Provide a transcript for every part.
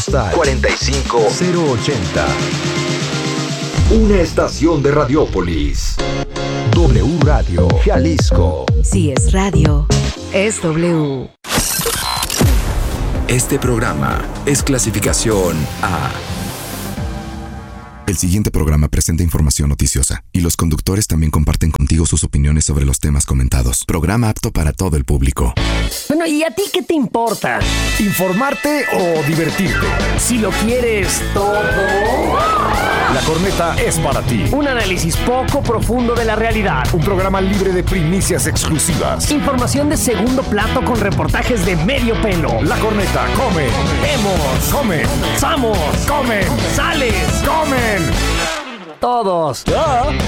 45080. Una estación de Radiópolis. W Radio, Jalisco. Si es radio, es W. Este programa es clasificación A. El siguiente programa presenta información noticiosa y los conductores también comparten contigo sus opiniones sobre los temas comentados. Programa apto para todo el público. Bueno, ¿y a ti qué te importa? ¿Informarte o divertirte? Si lo quieres todo. La corneta es para ti. Un análisis poco profundo de la realidad. Un programa libre de primicias exclusivas. Información de segundo plato con reportajes de medio pelo. La corneta come. Vemos. Come. Somos. Comen. Sales. Comen. Todos. ¿Qué?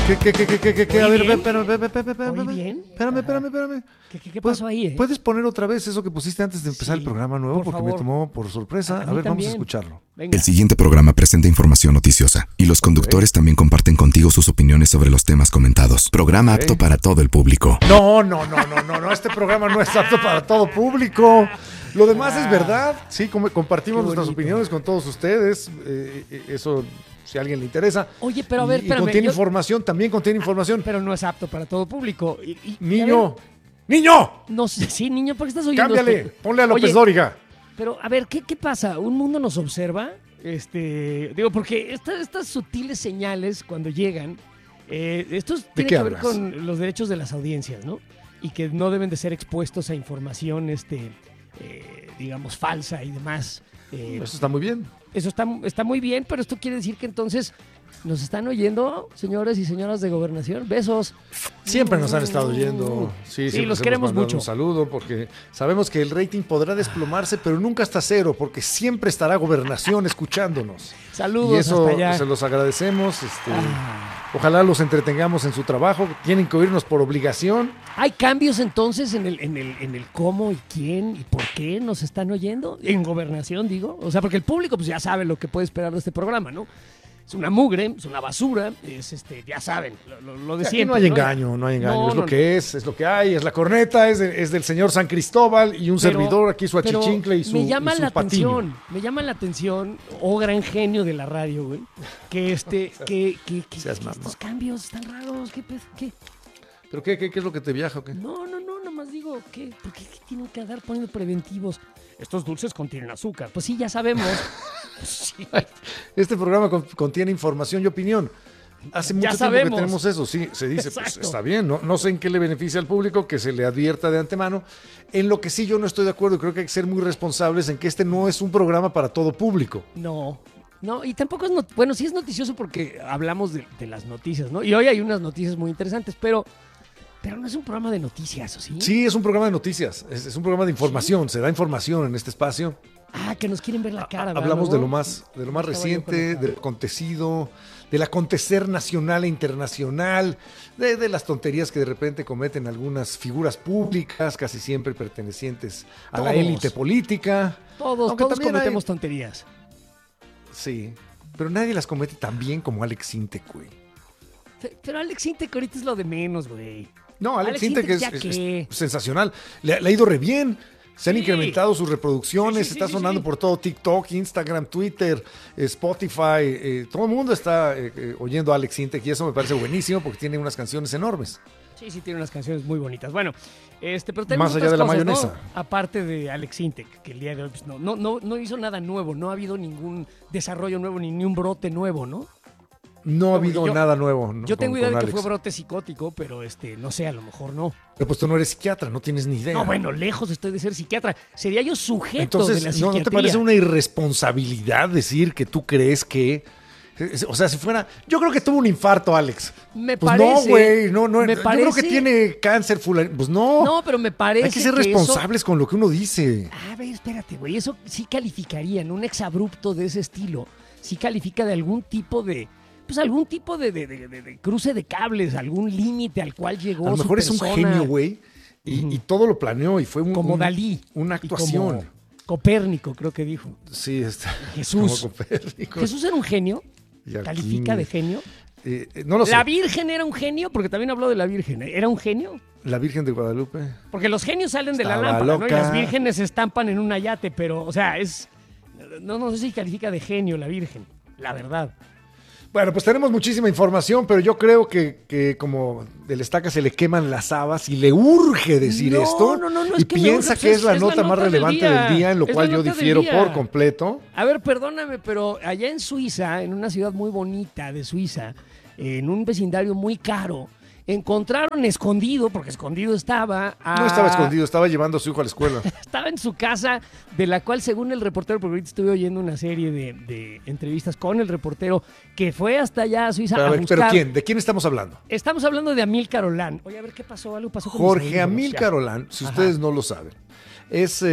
A ver, bien. espérame. Muy bien. Espérame. ¿Qué pasó ahí, ¿Puedes poner otra vez eso que pusiste antes de empezar el programa nuevo? por Porque favor. me tomó por sorpresa. A mí ver, vamos también. a escucharlo. Venga. El siguiente programa presenta información noticiosa y los conductores también comparten contigo sus opiniones sobre los temas comentados. Programa apto para todo el público. No. Este programa no es apto para todo público. Lo demás es verdad. Sí, compartimos nuestras opiniones con todos ustedes. Eso, si a alguien le interesa. Oye, pero a ver, Y espérame. contiene información, también contiene información. Pero no es apto para todo público. Niño. No sé, sí, niño, ¿por qué estás oyendo Cámbiale. esto? Ponle a López Oye, Dóriga. Pero, a ver, ¿qué pasa? ¿Un mundo nos observa? Porque estas sutiles señales cuando llegan, estos tienen qué que ver hablas? con los derechos de las audiencias, ¿no? Y que no deben de ser expuestos a información, digamos, falsa y demás. Eso está muy bien. Eso está muy bien, pero esto quiere decir que entonces nos están oyendo, señores y señoras de Gobernación. Besos. Siempre nos han estado oyendo. Sí, siempre los hemos queremos mandado mucho. Un saludo porque sabemos que el rating podrá desplomarse, pero nunca hasta cero, porque siempre estará Gobernación escuchándonos. Saludos Y eso hasta allá. se los agradecemos. Ojalá los entretengamos en su trabajo. Tienen que oírnos por obligación. ¿Hay cambios entonces en el cómo y quién y por qué nos están oyendo? En Gobernación, digo. O sea, porque el público pues ya sabe lo que puede esperar de este programa, ¿no? Es una mugre, es una basura, ya saben, lo de Aquí siempre. no hay engaño, no hay engaño. No, es lo no, que es lo que hay, es la corneta, es del señor San Cristóbal y un servidor aquí, su pero achichincle y su me llama y su la patiño. atención, gran genio de la radio, güey, que Seas mamá. estos cambios están raros, ¿qué? ¿Pero qué es lo que te viaja o qué? No, nomás digo, ¿por qué tienen que andar poniendo preventivos? Estos dulces contienen azúcar. Pues sí, ya sabemos. Sí. Este programa contiene información y opinión. Hace mucho tiempo sabemos. que tenemos eso, sí, se dice, pues Exacto. está bien, no sé en qué le beneficia al público que se le advierta de antemano. En lo que sí yo no estoy de acuerdo, creo que hay que ser muy responsables en que este no es un programa para todo público. No, y tampoco bueno, sí es noticioso porque hablamos de las noticias, ¿no? Y hoy hay unas noticias muy interesantes, pero no es un programa de noticias, ¿o sí? Sí, es un programa de noticias, es un programa de información, se da información en este espacio. Ah, que nos quieren ver la cara, ¿verdad? Hablamos de lo Luego, más estaba yo reciente, conectado. del acontecido, del acontecer nacional e internacional, de las tonterías que de repente cometen algunas figuras públicas, casi siempre pertenecientes a la Todos. élite política. Todos Aunque también cometemos tonterías. Sí, pero nadie las comete tan bien como Alex Intec, güey. Pero Alex Intec ahorita es lo de menos, güey. No, Alex Alex Intec Intec, es, ¿ya es- qué? es sensacional. Le ha ido re bien. Se han Sí. incrementado sus reproducciones, Sí, está sonando sí. por todo TikTok, Instagram, Twitter, Spotify. Todo el mundo está oyendo a Alex Intec y eso me parece buenísimo porque tiene unas canciones enormes. Sí, tiene unas canciones muy bonitas. Bueno, pero tenemos Más allá otras de la cosas, mayonesa. ¿no? Aparte de Alex Intec, que el día de hoy pues, no hizo nada nuevo, no ha habido ningún desarrollo nuevo ni un brote nuevo, ¿no? No ha habido yo- nada nuevo. ¿no? Yo tengo con idea de que Alex. fue brote psicótico, pero no sé, a lo mejor no. Pero pues tú no eres psiquiatra, no tienes ni idea. No, bueno, lejos estoy de ser psiquiatra. Sería yo sujeto de Entonces, la ¿no psiquiatría. te parece una irresponsabilidad decir que tú crees que... O sea, si fuera... Yo creo que tuvo un infarto, Alex. Me Pues parece. no, güey, no. Me Yo creo que parece- tiene cáncer fulano. Pues no. No, pero me parece Hay que ser que responsables con lo que uno dice. A ver, espérate, güey. Eso sí calificaría en un exabrupto de ese estilo. Sí califica de algún tipo de... Pues algún tipo de cruce de cables, algún límite al cual llegó A lo su mejor es un persona. genio, güey. Y todo lo planeó y fue Como Dalí. una y actuación. como Copérnico, creo que dijo. Sí, está. Jesús. Como Copérnico. ¿Jesús era un genio? Y aquí, ¿Califica de genio? no lo sé. ¿La Virgen era un genio? Porque también habló de la Virgen. ¿Era un genio? La Virgen de Guadalupe. Porque los genios salen de la Estaba lámpara, ¿no? Y loca. las vírgenes se estampan en un ayate, pero, o sea, es no sé si califica de genio la Virgen, la verdad. Bueno, pues tenemos muchísima información, pero yo creo que como del Estaca se le queman las habas y le urge decir esto. No, y piensa que es la nota más relevante del día, en lo Es cual la yo nota difiero del día. por completo. A ver, perdóname, pero allá en Suiza, en una ciudad muy bonita de Suiza, en un vecindario muy caro, encontraron escondido, porque escondido estaba... No estaba escondido, estaba llevando a su hijo a la escuela. Estaba en su casa, de la cual, según el reportero, porque ahorita estuve oyendo una serie de entrevistas con el reportero, que fue hasta allá a Suiza Pero, a a ver, buscar... ¿pero quién? ¿De quién estamos hablando? Estamos hablando de Amílcar Olán. Oye, a ver, ¿qué pasó? Algo pasó con mis Jorge audífonos, Amílcar ya. Olán, si Ajá. ustedes no lo saben, es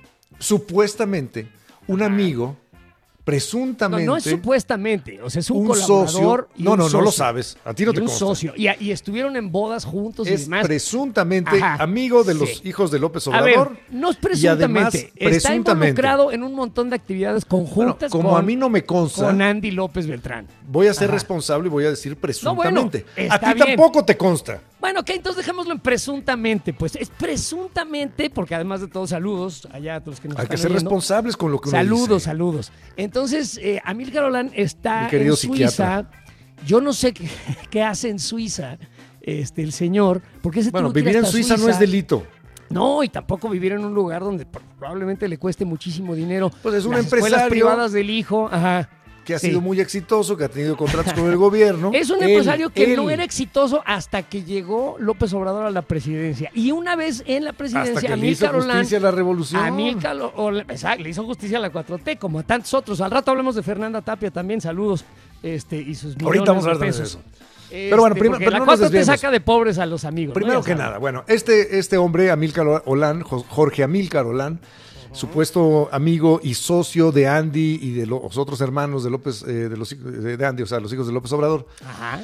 supuestamente un amigo, presuntamente... No es supuestamente, o sea, es un un colaborador socio. y No, un no socio. lo sabes. A ti no Y te un consta. socio. Y estuvieron en bodas juntos y Es demás. presuntamente Ajá, amigo de los sí. hijos de López A Obrador. ver, no es y además, presuntamente. Está presuntamente. involucrado en un montón de actividades Bueno, conjuntas como a mí no me consta, con Andy López Beltrán. voy a ser Ajá. responsable y voy a decir presuntamente. bueno, a está ti bien. tampoco te consta. Bueno, ok, entonces dejémoslo en presuntamente. Pues es presuntamente, porque además de todo, saludos allá a todos los que nos Hay están que ser oyendo. responsables con lo que uno Saludos, dice. saludos. Entonces, Amílcar Olán Mi está querido en Suiza. psiquiatra. Yo no sé qué hace en Suiza el señor, porque ese Bueno, tuvo que ir vivir en hasta Suiza no es delito. No, y tampoco vivir en un lugar donde probablemente le cueste muchísimo dinero. Pues es un Las escuelas empresario privadas del hijo, ajá. Que ha Sí. sido muy exitoso, que ha tenido contratos con el gobierno. Es un Él- empresario que él, no era exitoso hasta que llegó López Obrador a la presidencia. Y una vez en la hasta presidencia, que le hizo Amílcar Olán... justicia a la revolución. Exacto, le hizo justicia a la 4T, como a tantos otros. Al rato hablamos de Fernanda Tapia también, saludos. Y sus millones Ahorita vamos a de hablar de pesos. eso. Pero bueno, porque pero la no nos 4T desviemos. saca de pobres a los amigos. ¿no? Primero Ya que saben. nada, bueno, este hombre, Amílcar Olán, Jorge Amílcar Olán, supuesto amigo y socio de Andy y de los otros hermanos de López, de Andy, o sea, los hijos de López Obrador, Ajá.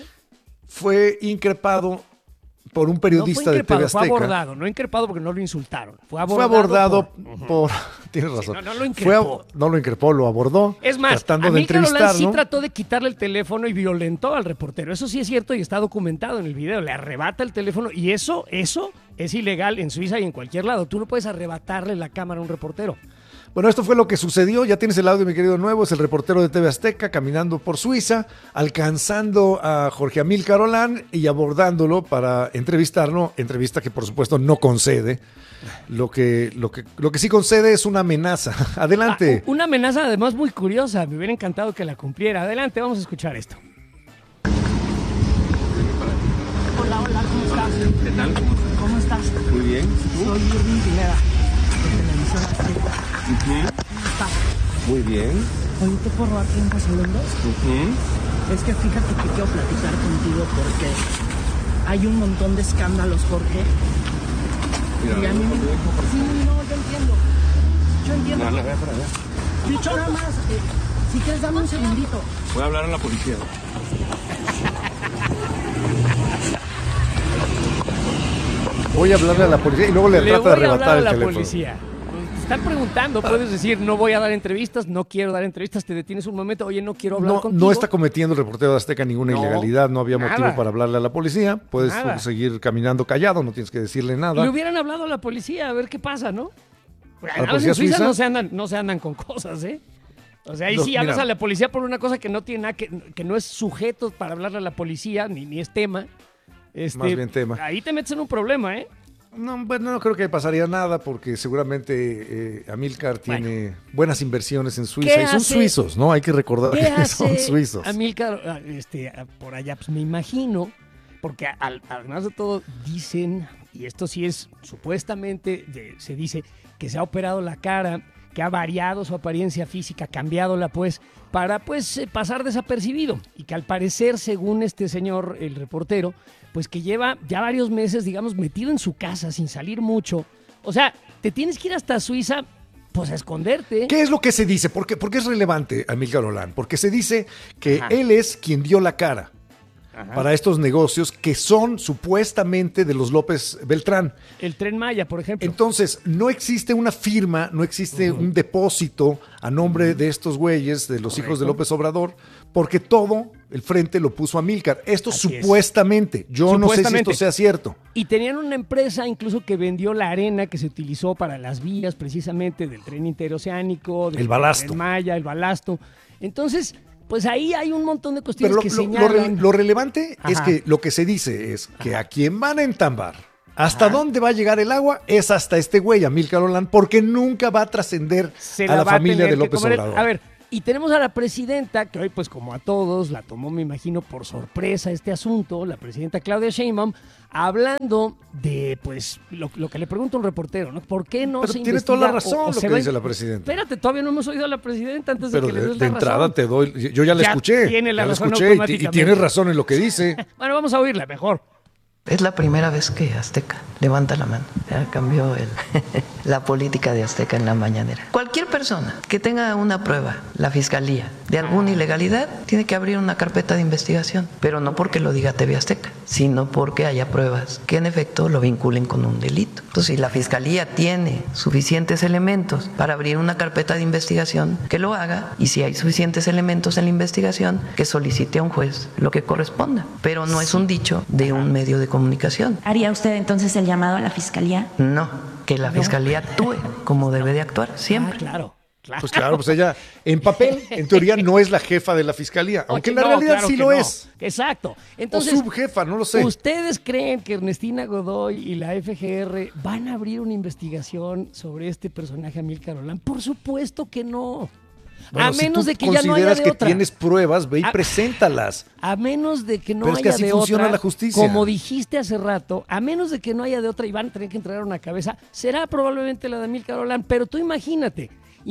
fue increpado por un periodista No fue de TV increpado, fue Azteca. abordado. No increpado porque no lo insultaron. Fue Fue abordado. abordado por... Tienes razón. no lo increpó. No lo increpó, lo abordó. Es más, tratando de Amílcar Olán sí entrevistarlo. trató de quitarle el teléfono y violentó al reportero. Eso sí es cierto y está documentado en el video. Le arrebata el teléfono y eso es ilegal en Suiza y en cualquier lado. Tú no puedes arrebatarle la cámara a un reportero. Bueno, esto fue lo que sucedió. Ya tienes el audio, mi querido Nuevo. Es el reportero de TV Azteca caminando por Suiza, alcanzando a Jorge Amílcar Olán y abordándolo para entrevistarlo. Entrevista que, por supuesto, no concede. Lo que sí concede es una amenaza. Adelante. Una amenaza además muy curiosa. Me hubiera encantado que la cumpliera. Adelante, vamos a escuchar esto. Hola, ¿cómo estás? ¿Qué tal? ¿Cómo estás? Muy bien. Soy Irving Pineda, de Televisión Azteca. ¿Cómo estás? Muy bien. Oye, ¿te puedo robar 30 segundos? Es que fíjate que quiero platicar contigo porque hay un montón de escándalos, Jorge. Mira, Y a mí me... Sí, no, yo entiendo. Yo entiendo. no, ve para allá. Yo nada más, si quieres dame un segundito. Voy a hablar a la policía. Voy a hablarle a la policía y luego le trata de voy a arrebatar hablar a el la teléfono. policía. Te están preguntando, puedes decir, no voy a dar entrevistas, no quiero dar entrevistas, te detienes un momento, oye, no quiero hablar contigo. No está cometiendo el reportero de Azteca ninguna No, ilegalidad, no había nada. motivo para hablarle a la policía. Puedes Nada. seguir caminando callado, no tienes que decirle nada. Le hubieran hablado a la policía a ver qué pasa, ¿no? la Además, policía en Suiza suiza? no se andan con cosas, ¿eh? O sea, ahí No, sí hablas mira. a la policía por una cosa que no tiene nada, que no es sujeto para hablarle a la policía, ni es tema. Más bien tema. Ahí te metes en un problema, ¿eh? No, bueno, no creo que pasaría nada porque seguramente Amílcar tiene buenas inversiones en Suiza ¿Qué y son hace? suizos, ¿no? Hay que recordar ¿Qué que son hace suizos. Amílcar por allá? Pues me imagino, porque además de todo dicen, y esto sí es supuestamente, se dice que se ha operado la cara, que ha variado su apariencia física, cambiádola pues, para pues pasar desapercibido. Y que al parecer, según este señor, el reportero, pues que lleva ya varios meses, digamos, metido en su casa sin salir mucho. O sea, te tienes que ir hasta Suiza, pues a esconderte. ¿Qué es lo que se dice? ¿Por qué es relevante Amílcar Olán? Porque se dice que Ajá. él es quien dio la cara. para estos negocios que son supuestamente de los López Beltrán. El Tren Maya, por ejemplo. Entonces, no existe una firma, no existe un depósito a nombre de estos güeyes, de los hijos de López Obrador, porque todo el frente lo puso Amílcar. Esto Así supuestamente. Yo no sé si esto sea cierto. Y tenían una empresa incluso que vendió la arena que se utilizó para las vías precisamente del tren interoceánico, del El balasto. Tren Maya, el balasto. Entonces, pues ahí hay un montón de cuestiones Pero que señalan. lo relevante es Ajá. que lo que se dice es que a quien van a entambar, hasta dónde va a llegar el agua, es hasta este güey, Amílcar Olán, porque nunca va a trascender Se a la va a familia tener de que López comer. Obrador. A ver, y tenemos a la presidenta, que hoy, pues como a todos, la tomó, me imagino, por sorpresa este asunto, la presidenta Claudia Sheinbaum, hablando de, pues, lo que le pregunta un reportero, ¿no? ¿Por qué no Pero se tiene investiga toda la razón o lo se que va dice la presidenta. Espérate, todavía no hemos oído a la presidenta antes Pero de que le des de la entrada razón. te doy, yo ya la Ya escuché. tiene la ya razón escuché y automáticamente. tienes razón en lo que dice. Bueno, vamos a oírla mejor. Es la primera vez que Azteca levanta la mano. Ya cambió la política de Azteca en la mañanera. Cualquier persona que tenga una prueba, la fiscalía, de alguna ilegalidad, tiene que abrir una carpeta de investigación. Pero no porque lo diga TV Azteca, sino porque haya pruebas que en efecto lo vinculen con un delito. Entonces, si la fiscalía tiene suficientes elementos para abrir una carpeta de investigación, que lo haga. Y si hay suficientes elementos en la investigación, que solicite a un juez lo que corresponda. Pero no es un dicho de un medio de comunicación. ¿Haría usted entonces el llamado a la fiscalía? No, que la fiscalía actúe como debe de actuar siempre. Claro. Pues claro, pues ella en papel, en teoría, no es la jefa de la fiscalía, aunque en la realidad claro sí que lo no. es. Exacto. Entonces, O subjefa, no lo sé. ¿Ustedes creen que Ernestina Godoy y la FGR van a abrir una investigación sobre este personaje Amílcar Olán? Por supuesto que no. Bueno, a si menos tú de que ya no haya consideras de que otra. tienes pruebas, ve y A- preséntalas. A menos de que no Pero es haya que así de funciona otra, la justicia. como dijiste hace rato, a menos de que no haya de otra y van a tener que entregar una cabeza, será probablemente la de Amílcar Olán. Pero tú imagínate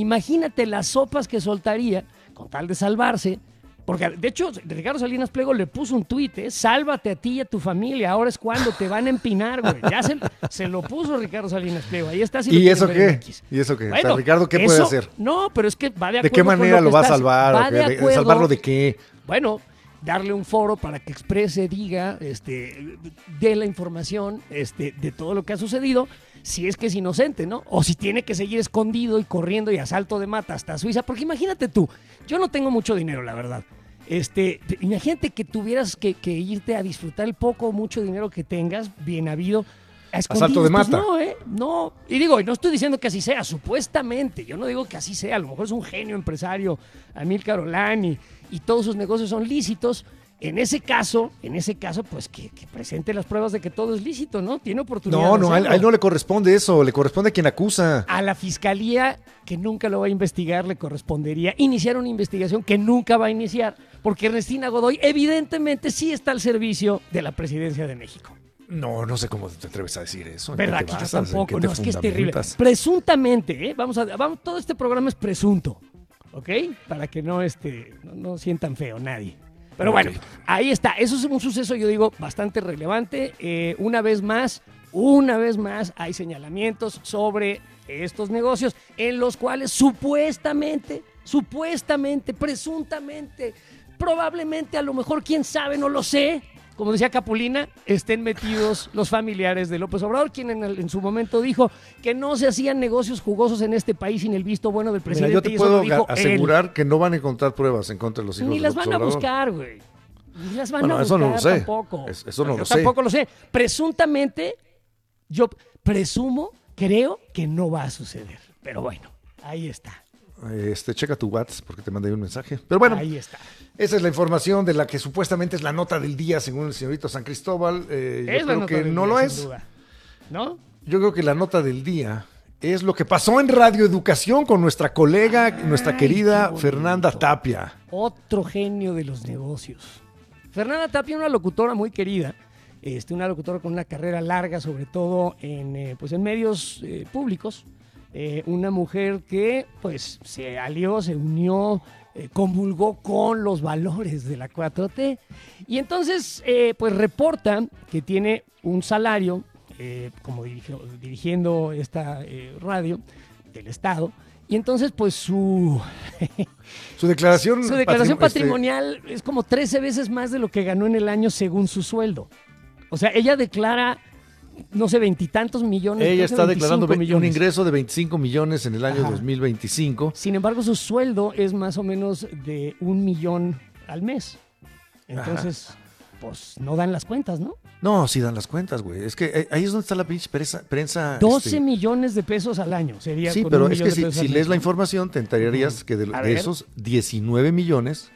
las sopas que soltaría con tal de salvarse. Porque, de hecho, Ricardo Salinas Pliego le puso un tuit, sálvate a ti y a tu familia, ahora es cuando te van a empinar, güey. Ya se lo puso Ricardo Salinas Pliego, ahí está. Si lo ¿Y quieren eso ver en qué? X. ¿Y eso qué? Bueno, o sea, Ricardo, ¿qué puede eso- hacer? No, pero es que va de acuerdo ¿De qué con manera lo lo que va a estás- salvar? va ¿O de qué? acuerdo. ¿Salvarlo de qué? Bueno, darle un foro para que exprese, diga, dé la información de todo lo que ha sucedido, si es que es inocente, ¿no? O si tiene que seguir escondido y corriendo y a salto de mata hasta Suiza, porque imagínate tú, yo no tengo mucho dinero, la verdad. Imagínate que tuvieras que irte a disfrutar el poco o mucho dinero que tengas, bien habido, a escondidas. salto de Pues mata. no, no. Y digo, y no estoy diciendo que así sea, supuestamente. Yo no digo que así sea. A lo mejor es un genio empresario, Amílcar Olán, y todos sus negocios son lícitos. En ese caso, pues que presente las pruebas de que todo es lícito, ¿no? Tiene oportunidad de No, a hacerlo. él no le corresponde eso, le corresponde a quien acusa. A la fiscalía, que nunca lo va a investigar, le correspondería iniciar una investigación que nunca va a iniciar, porque Ernestina Godoy evidentemente sí está al servicio de la presidencia de México. No sé cómo te atreves a decir eso. ¿En ¿Verdad? qué te Que yo basas? ¿En tampoco. qué te No, es que es terrible. fundamentas? Presuntamente, vamos, todo este programa es presunto, ¿ok? Para que no sientan feo nadie. Pero bueno, ahí está. Eso es un suceso, yo digo, bastante relevante. Una vez más, hay señalamientos sobre estos negocios en los cuales supuestamente, presuntamente, probablemente, a lo mejor, quién sabe, no lo sé, como decía Capulina, estén metidos los familiares de López Obrador, quien en su momento dijo que no se hacían negocios jugosos en este país sin el visto bueno del Mira, presidente. yo te y eso lo puedo dijo él. asegurar que no van a encontrar pruebas en contra de los hijos Ni de las López van a Obrador. buscar, güey. Ni las van Bueno, a eso buscar no lo sé. tampoco. Eso no Yo lo sé. tampoco lo sé. Presuntamente, yo creo que no va a suceder. Pero bueno, ahí está. Checa tu WhatsApp porque te mandé ahí un mensaje. Pero bueno, Ahí está. esa es la información de la que supuestamente es la nota del día, según el señorito San Cristóbal. Yo Es la creo nota que del no día, lo sin es. duda. ¿No? Yo creo que la nota del día es lo que pasó en Radio Educación con nuestra colega, nuestra querida qué bonito. Fernanda Tapia. Otro genio de los negocios. Fernanda Tapia, una locutora muy querida, una locutora con una carrera larga, sobre todo en medios públicos. Una mujer que pues se alió, se unió, convulgó con los valores de la 4T. Y entonces pues reporta que tiene un salario como dirigiendo esta radio del Estado, Y entonces, pues su declaración, patrimonial es como 13 veces más de lo que ganó en el año según su sueldo. O sea, ella declara, no sé, 20 y tantos millones. Ella está declarando millones. un ingreso de 25 millones en el año 2025. Sin embargo, su sueldo es más o menos de 1 millón al mes. Entonces, pues no dan las cuentas, ¿no? No, sí dan las cuentas, güey. Es que ahí es donde está la pinche prensa. 12 millones de pesos al año sería. Sí, con pero 1 es millón que de pesos si al lees mes, la ¿no? información, te enterarías que de esos 19 millones,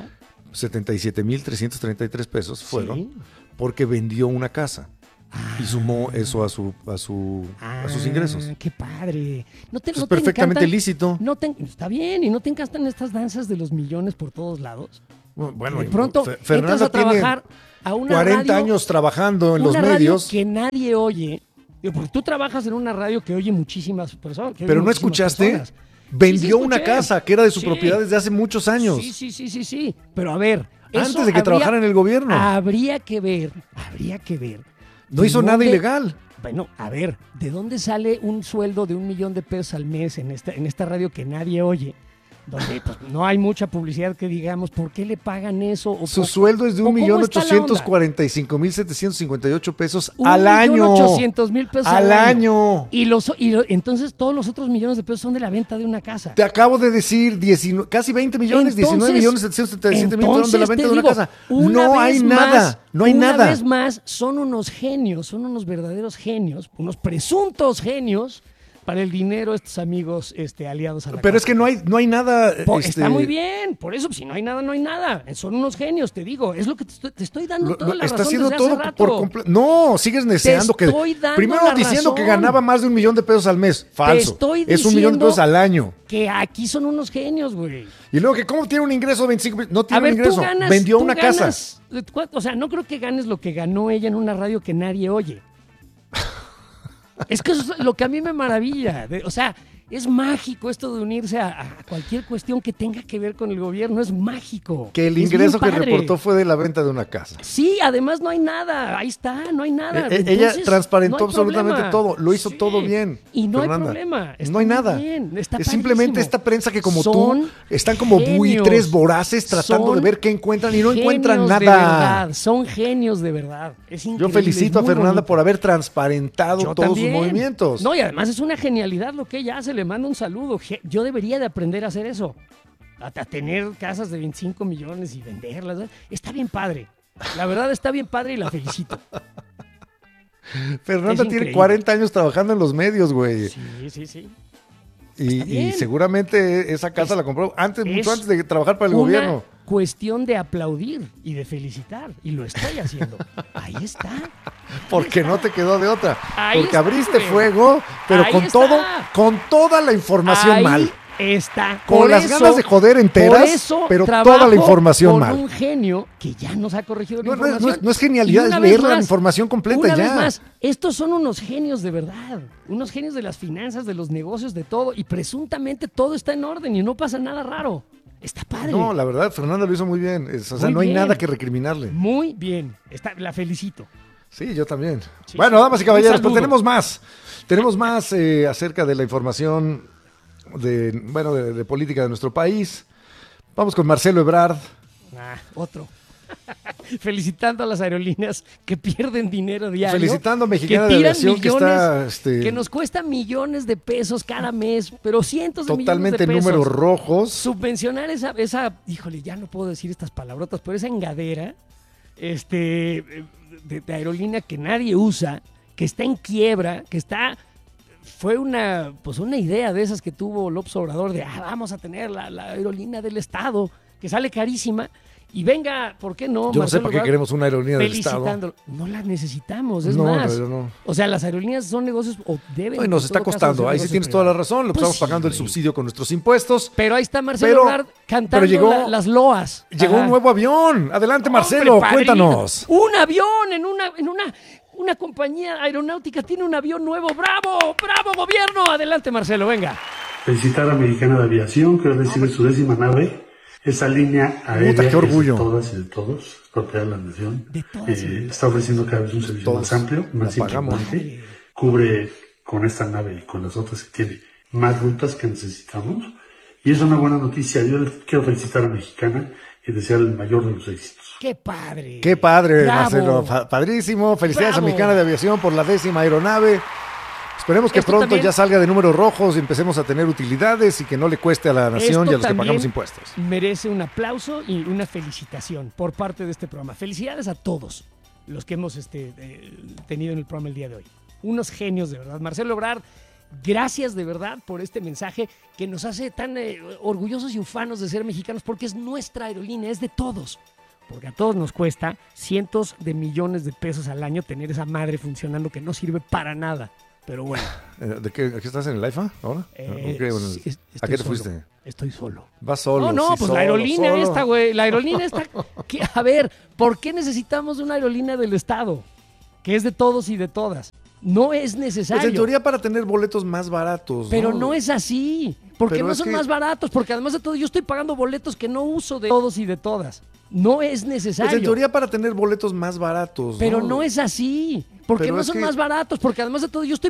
77,333 pesos fueron porque vendió una casa. Y sumó eso a sus ingresos. ¡Qué padre! Es perfectamente lícito. Está bien, ¿y no te encantan estas danzas de los millones por todos lados? Bueno, de pronto entras a trabajar a una 40 radio, años trabajando en los radio medios. Que nadie oye. Porque tú trabajas en una radio que oye muchísimas personas. Pero no escuchaste. Vendió una casa que era de su propiedad desde hace muchos años. Sí. Pero a ver. Antes de que trabajara en el gobierno. Habría que ver. No hizo nada ilegal. Bueno, a ver, ¿de dónde sale un sueldo de 1 millón de pesos al mes en esta radio que nadie oye? Donde pues, no hay mucha publicidad que digamos, ¿por qué le pagan eso? Su sueldo es de 1,845,758 pesos al año. 1,800,000 pesos al año. Y entonces todos los otros millones de pesos son de la venta de una casa. Te acabo de decir casi 20 millones, 19,777,000 fueron de la venta de una casa. No hay nada. Una vez más, son unos genios, son unos verdaderos genios, unos presuntos genios para el dinero estos amigos aliados a la Pero casa. es que no hay nada. Está muy bien, por eso, si no hay nada, no hay nada. Son unos genios, te digo, es lo que te estoy dando toda la razón. Está haciendo desde todo hace rato. por completo. No, sigues deseando que. Primero diciendo que ganaba más de 1 millón de pesos al mes. Falso. Es 1 millón de pesos al año. Que aquí son unos genios, güey. Y luego que cómo tiene un ingreso de 25 millones. No tiene un ingreso. Vendió una casa. O sea, no creo que ganes lo que ganó ella en una radio que nadie oye. Es que eso es lo que a mí me maravilla. O sea, es mágico esto de unirse a cualquier cuestión que tenga que ver con el gobierno. Es mágico. Que el ingreso que reportó fue de la venta de una casa. Sí, además no hay nada. Ahí está, no hay nada. Ella transparentó absolutamente todo. Lo hizo todo bien. Y no Fernanda. hay problema. No hay nada. Es simplemente esta prensa que como tú están como buitres voraces tratando de ver qué encuentran y no encuentran nada. De verdad. Son genios de verdad. Es increíble. Yo felicito a Fernanda bonito por haber transparentado todos sus movimientos. No, y además es una genialidad lo que ella hace. Le mando un saludo. Yo debería de aprender a hacer eso. A tener casas de 25 millones y venderlas. Está bien padre. La verdad está bien padre y la felicito. Fernanda tiene 40 años trabajando en los medios, güey. Sí. Y seguramente esa casa la compró mucho antes de trabajar para el gobierno. Cuestión de aplaudir y de felicitar. Y lo estoy haciendo. Ahí está. Porque no te quedó de otra. Porque abriste güey. fuego, pero con toda la información mal. Está. Con las ganas de joder enteras, pero toda la información mal. Con un genio que ya nos ha corregido la información. No es genialidad, es leer la información completa una ya. Vez más, estos son unos genios de verdad. Unos genios de las finanzas, de los negocios, de todo. Y presuntamente todo está en orden y no pasa nada raro. Está padre. No, la verdad, Fernanda lo hizo muy bien. No hay nada que recriminarle. Muy bien. La felicito. Sí, yo también. Bueno, damas y caballeros, pues tenemos más. Tenemos más acerca de la información de política de nuestro país. Vamos con Marcelo Ebrard. Otro. Felicitando a las aerolíneas que pierden dinero diario. Felicitando a Mexicana de Aviación millones, que nos cuesta millones de pesos cada mes, pero cientos de millones de pesos. Totalmente números rojos. Subvencionar esa, híjole, ya no puedo decir estas palabrotas, pero esa engadera de aerolínea que nadie usa, que está en quiebra, fue una idea de esas que tuvo López Obrador de vamos a tener la aerolínea del Estado, que sale carísima. Y venga, ¿por qué no? Yo no sé para qué queremos una aerolínea del Estado. No la necesitamos, es más. No. O sea, las aerolíneas son negocios o deben. No, y nos está costando. Ahí sí tienes toda la razón. Lo estamos pagando el subsidio con nuestros impuestos. Pero ahí está Marcelo Ebrard cantando las loas. Llegó un nuevo avión. Adelante, Marcelo, cuéntanos. Un avión en una compañía aeronáutica tiene un avión nuevo. ¡Bravo! ¡Bravo, gobierno! Adelante, Marcelo, venga. Felicitar a Mexicana de Aviación, que recibe su 10ª nave. Esa línea aérea qué orgullo. Es de todas y de todos, propiedad de la nación. Está ofreciendo cada vez un servicio más amplio, más importante. Cubre con esta nave y con las otras que tiene más rutas que necesitamos. Y es una buena noticia. Yo le quiero felicitar a Mexicana y desear el mayor de los éxitos. ¡Qué padre! ¡Qué padre, ¡Bravo! Marcelo! Padrísimo. Felicidades ¡Bravo! a Mexicana de Aviación por la 10ª aeronave. Esperemos que Esto pronto también- ya salga de números rojos y empecemos a tener utilidades y que no le cueste a la nación Esto y a los que también pagamos impuestos. merece un aplauso y una felicitación por parte de este programa. Felicidades a todos los que hemos tenido en el programa el día de hoy. Unos genios, de verdad. Marcelo Ebrard, gracias de verdad por este mensaje que nos hace tan orgullosos y ufanos de ser mexicanos, porque es nuestra aerolínea, es de todos. Porque a todos nos cuesta cientos de millones de pesos al año tener esa madre funcionando que no sirve para nada. Pero bueno. ¿De qué? ¿Aquí estás en el IFA ahora? ¿O qué? Bueno, Sí, ¿a estoy qué te solo. fuiste? Estoy solo. Vas solo. No, sí, pues solo, la aerolínea solo. esta, güey. La aerolínea esta. A ver, ¿por qué necesitamos una aerolínea del Estado? Que es de todos y de todas. No es necesario. Pues en teoría para tener boletos más baratos. Pero no es así. Porque Pero no es son que- más baratos. Porque además de todo, yo estoy pagando boletos que no uso de todos y de todas. No es necesario. Pues en teoría para tener boletos más baratos. Pero no es así. Porque Pero no es son que- más baratos. Porque además de todo, yo estoy